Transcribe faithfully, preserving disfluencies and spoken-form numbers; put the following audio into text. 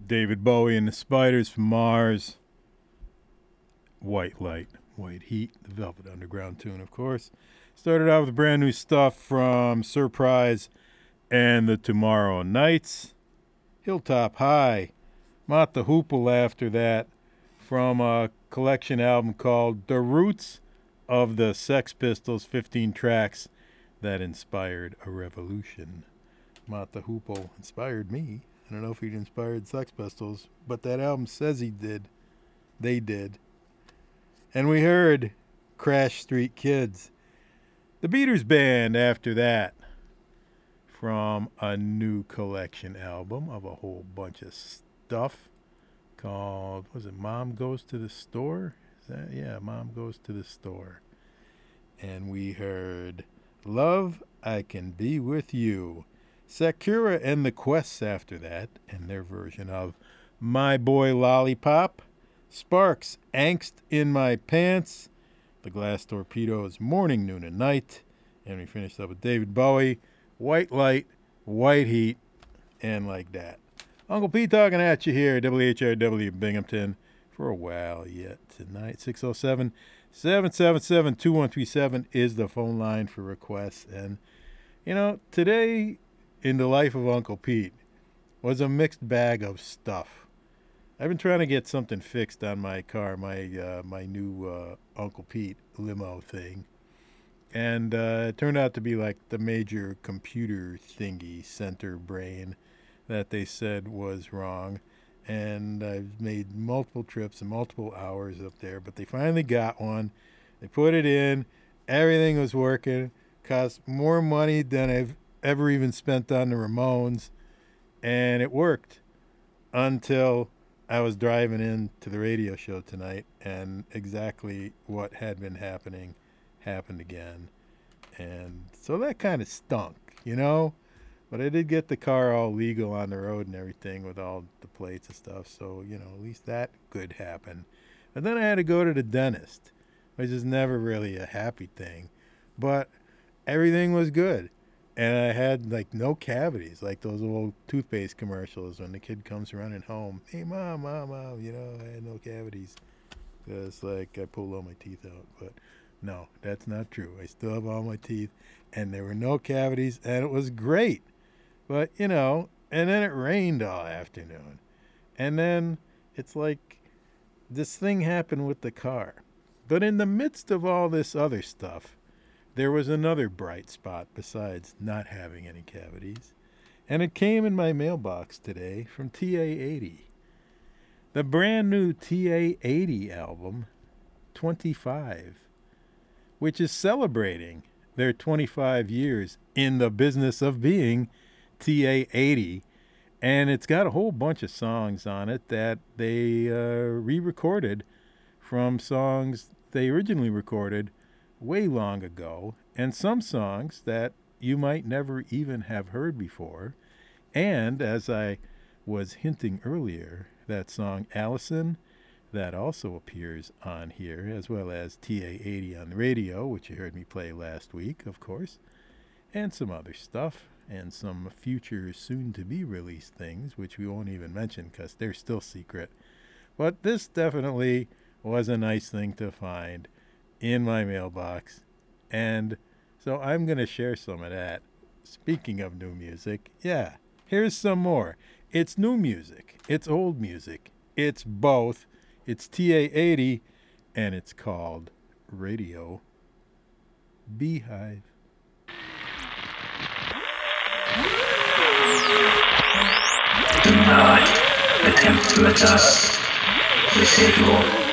David Bowie and the Spiders from Mars. White Light, White Heat, the Velvet Underground tune, of course. Started out with brand new stuff from Surprise and the Tomorrow Nights. Hilltop High, Mott the Hoople after that, from a collection album called The Roots of the Sex Pistols, fifteen tracks that inspired a revolution. Mott the Hoople inspired me. I don't know if he inspired Sex Pistols, but that album says he did. They did. And we heard Crash Street Kids. The Beaters Band after that, from a new collection album of a whole bunch of stuff called, was it Mom Goes to the Store? Is that, yeah, Mom Goes to the Store. And we heard Love, I Can Be With You. Sakura and the Quests after that, and their version of My Boy Lollipop. Sparks, Angst in My Pants. The Glass Torpedoes, Morning, Noon, and Night. And we finished up with David Bowie, White Light, White Heat, and like that. Uncle Pete talking at you here, W H R W Binghamton, for a while yet tonight. six oh seven, seven seven seven, two one three seven is the phone line for requests. And, you know, today in the life of Uncle Pete was a mixed bag of stuff. I've been trying to get something fixed on my car, my uh, my new uh, Uncle Pete limo thing. And uh, it turned out to be like the major computer thingy, center brain, that they said was wrong. And I've made multiple trips and multiple hours up there, but they finally got one. They put it in. Everything was working. Cost more money than I've ever even spent on the Ramones. And it worked until I was driving in to the radio show tonight, and exactly what had been happening happened again. And so that kind of stunk, you know? But I did get the car all legal on the road and everything with all the plates and stuff. So, you know, at least that could happen. And then I had to go to the dentist, which is never really a happy thing. But everything was good. And I had, like, no cavities, like those old toothpaste commercials when the kid comes running home. Hey, Mom, Mom, Mom, you know, I had no cavities. It's like I pulled all my teeth out. But no, that's not true. I still have all my teeth, and there were no cavities, and it was great. But, you know, and then it rained all afternoon. And then it's like this thing happened with the car. But in the midst of all this other stuff, there was another bright spot besides not having any cavities. And it came in my mailbox today from T A eighty. The brand new T A eighty album, twenty-five, which is celebrating their twenty-five years in the business of being T A eighty, and it's got a whole bunch of songs on it that they uh, re-recorded from songs they originally recorded way long ago, and some songs that you might never even have heard before. And as I was hinting earlier, that song Allison, that also appears on here, as well as T A eighty on the radio, which you heard me play last week, of course, and some other stuff, and some future soon-to-be-released things, which we won't even mention because they're still secret. But this definitely was a nice thing to find in my mailbox, and so I'm going to share some of that. Speaking of new music, yeah, here's some more. It's new music. It's old music. It's both. It's T A eighty, and it's called Radio Beehive. Do not attempt to adjust the schedule.